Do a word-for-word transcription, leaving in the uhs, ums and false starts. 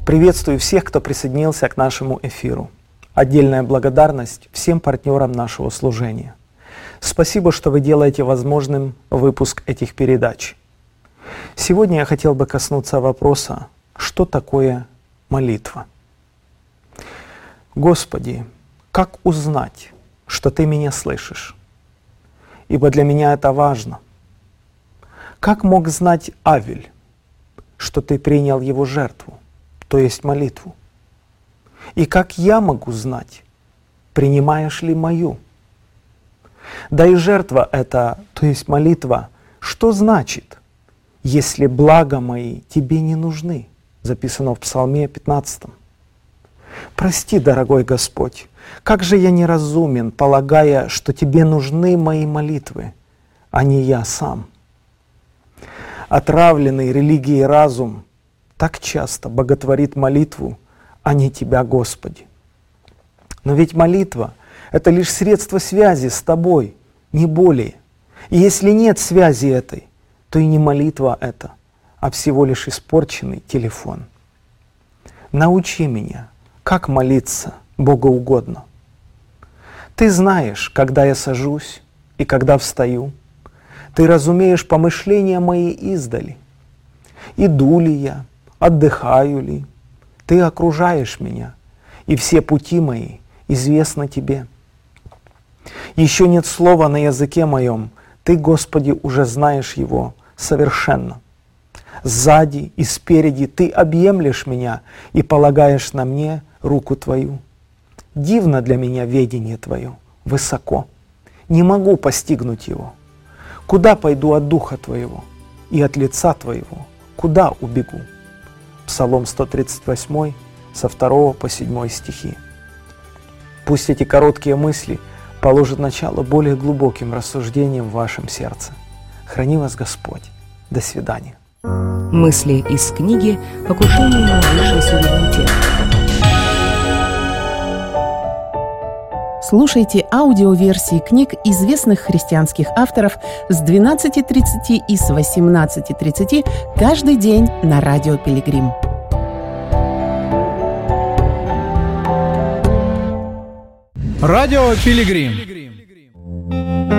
Приветствую всех, кто присоединился к нашему эфиру. Отдельная благодарность всем партнерам нашего служения. Спасибо, что вы делаете возможным выпуск этих передач. Сегодня я хотел бы коснуться вопроса, что такое молитва. Господи, как узнать, что Ты меня слышишь? Ибо для меня это важно. Как мог знать Авель, что Ты принял его жертву, то есть молитву? И как я могу знать, принимаешь ли мою? Да и жертва эта, то есть молитва, что значит, если блага мои Тебе не нужны? Записано в Псалме пятнадцатом. Прости, дорогой Господь, как же я неразумен, полагая, что Тебе нужны мои молитвы, а не я сам. Отравленный религией разум так часто боготворит молитву, а не Тебя, Господи. Но ведь молитва — это лишь средство связи с Тобой, не более. И если нет связи этой, то и не молитва это, а всего лишь испорченный телефон. Научи меня, как молиться богоугодно. Ты знаешь, когда я сажусь и когда встаю. Ты разумеешь помышления мои издали. Иду ли я, отдыхаю ли, Ты окружаешь меня, и все пути мои известны Тебе. Еще нет слова на языке моем, Ты, Господи, уже знаешь его совершенно. Сзади и спереди Ты объемлешь меня и полагаешь на мне руку Твою. Дивно для меня ведение Твое, высоко. Не могу постигнуть его. Куда пойду от Духа Твоего и от лица Твоего? Куда убегу? Псалом сто тридцать восемь, со второго по седьмой стихи. Пусть эти короткие мысли положат начало более глубоким рассуждениям в вашем сердце. Храни вас Господь. До свидания. Мысли из книги «Покушение на высший суверенитет». Слушайте аудиоверсии книг известных христианских авторов с двенадцати тридцати и с восемнадцати тридцати каждый день на Радио Пилигрим. Радио Пилигрим.